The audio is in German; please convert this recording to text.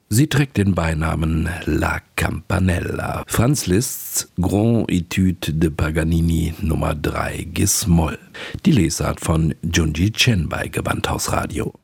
Sie trägt den Beinamen La Campanella. Franz Liszt's Grand Etude de Paganini Nummer 3 Gis-Moll. Die Lesart von Junji Chen bei Gewandhausradio.